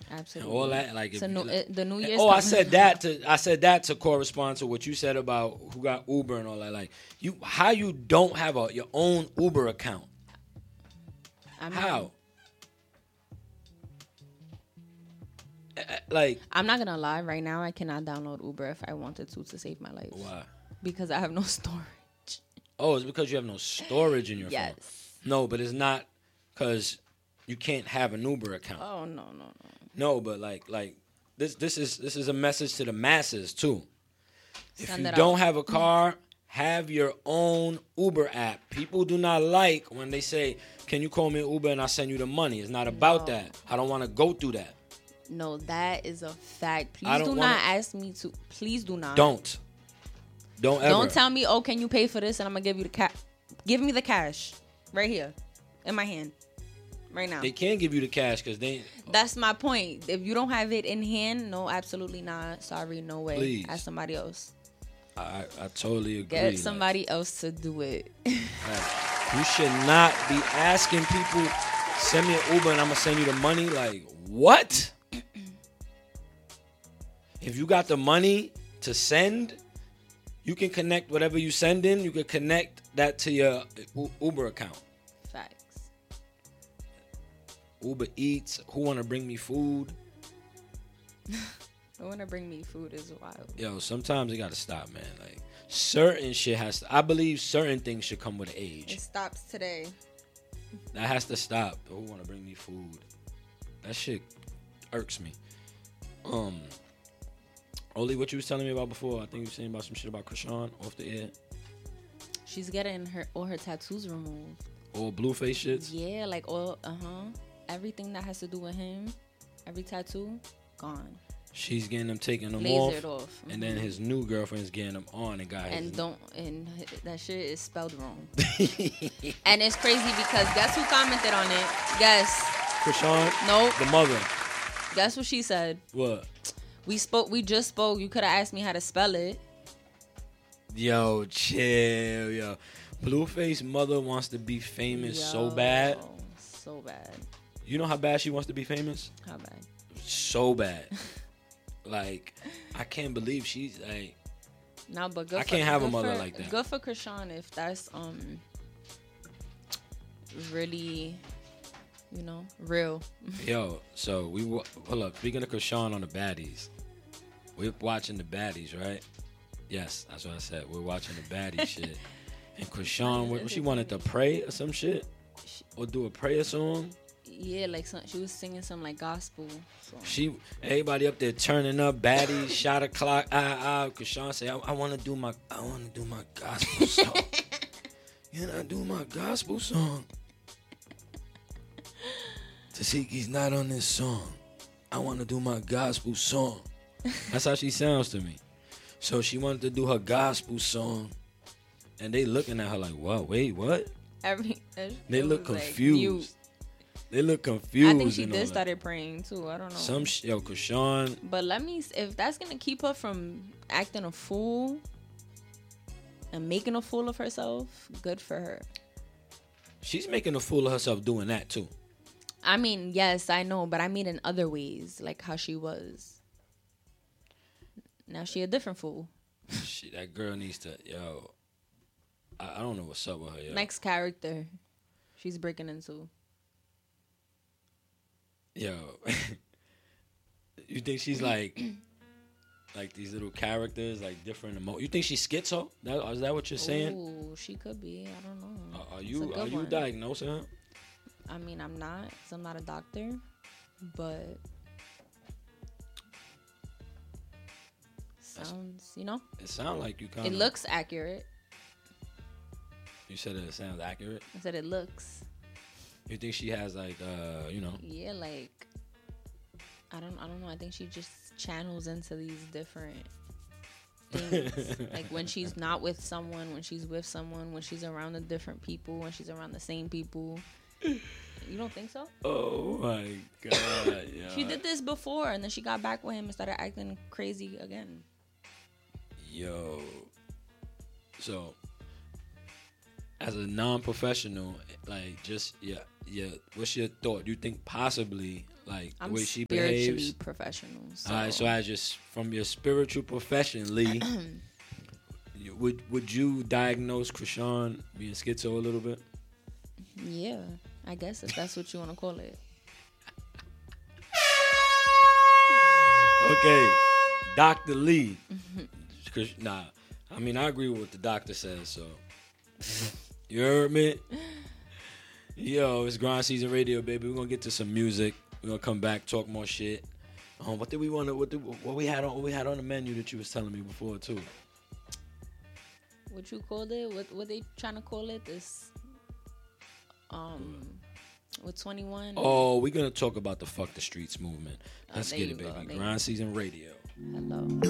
Absolutely. And all that, like, if, the New Year's. I said that to correspond to what you said about who got Uber and all that. Like, how you don't have your own Uber account? How? Like, I'm not gonna lie. Right now, I cannot download Uber if I wanted to save my life. Why? Because I have no storage. Oh, it's because you have no storage in your phone. No, but it's not because you can't have an Uber account. Oh no. No, but like this is a message to the masses too. If you Send it don't out. have a car, have your own Uber app. People do not like when they say, "Can you call me an Uber and I'll send you the money?" It's not about that. I don't want to go through that. No, that is a fact. Please I don't do wanna- not ask me to. Please do not. Don't ever. Don't tell me, oh, can you pay for this? And I'm gonna give you the cash. Give me the cash right here in my hand right now. They can't give you the cash because they. That's my point. If you don't have it in hand, no, absolutely not. Sorry, no way. Please. Ask somebody else. I totally agree. Get somebody else to do it. You should not be asking people, send me an Uber and I'm gonna send you the money. Like, what? If you got the money to send, you can connect whatever you send in. You can connect that to your Uber account. Facts. Uber Eats. Who want to bring me food? Who want to bring me food is wild. Yo, sometimes you got to stop, man. Like, certain shit has to. I believe certain things should come with age. It stops today. That has to stop. Who want to bring me food? That shit irks me. Oli, what you was telling me about before? I think you were saying about some shit about Krishan off the air. She's getting all her tattoos removed. All Blueface shits? Yeah, like all, everything that has to do with him, every tattoo, gone. She's getting them taking them Lasered off. off. And then his new girlfriend's getting them on and got his. And that shit is spelled wrong. And it's crazy because guess who commented on it? Guess. Krishan? Nope. The mother. Guess what she said? What? We just spoke. You could have asked me how to spell it. Yo, chill, yo. Blueface mother wants to be famous so bad. So bad. You know how bad she wants to be famous? How bad? So bad. Like, I can't believe she's like. No, but good. I can't have a mother like that. Good for Krishan if that's really, real. Yo, so hold up. Speaking of Krishan on the baddies, we're watching the baddies, right? Yes, that's what I said. We're watching the baddie shit. And Krishan, what she wanted to pray or some shit, or do a prayer song. Yeah, like she was singing some like gospel song. Everybody up there turning up, baddies, shot o'clock, Krishan say, I want to do my gospel song. Can I do my gospel song? Tasiki's not on this song. I want to do my gospel song. That's how she sounds to me. So she wanted to do her gospel song, and they looking at her like, what? Wait, what? They look confused. They look confused. I think she did started praying too. I don't know. Krishan. But if that's gonna keep her from acting a fool and making a fool of herself, good for her. She's making a fool of herself doing that too. I mean, yes, I know, but I mean in other ways, like how she was. Now she a different fool. That girl needs to, yo. I don't know what's up with her, yo. Next character she's breaking into. Yo, you think she's like these little characters, like different emotions? You think she's schizo? Is that what you're saying? Oh, she could be. I don't know. Are you diagnosing her? I mean, I'm not, 'cause I'm not a doctor, but sounds, It sounds like you kind of. It looks accurate. You said it sounds accurate. I said it looks. You think she has like, Yeah, like I don't know. I think she just channels into these different things. Like when she's not with someone, when she's with someone, when she's around the different people, when she's around the same people. You don't think so? Oh my God! Yeah. She did this before, and then she got back with him and started acting crazy again. Yo, so as a non-professional, like, just yeah. What's your thought? Do you think possibly Like I'm the way she spiritually behaves. professional. So. All right, so I just from your spiritual profession, Lee, would you diagnose Krishan being schizo a little bit? Yeah, I guess if that's what you want to call it. Okay, Dr. Lee. Nah, I mean, I agree with what the doctor says, so. You heard me? Yo, it's Grind Season Radio, baby. We're going to get to some music. We're going to come back, talk more shit. What did we want to, what we had on the menu that you was telling me before, too? What you called it? What they trying to call it? This, with 21? Oh, we're going to talk about the Fuck the Streets movement. Let's there get you it, go. baby. There Grind Season Radio. Hello.